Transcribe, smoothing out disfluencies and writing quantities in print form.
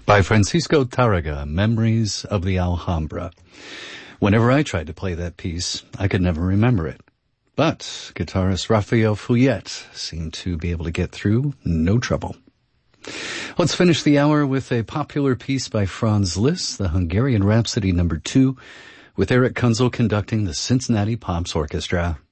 By Francisco Tárrega, Memories of the Alhambra. Whenever I tried to play that piece, I could never remember it. But guitarist Rafael Fouillet seemed to be able to get through no trouble. Let's finish the hour with a popular piece by Franz Liszt, the Hungarian Rhapsody No. 2, with Eric Kunzel conducting the Cincinnati Pops Orchestra.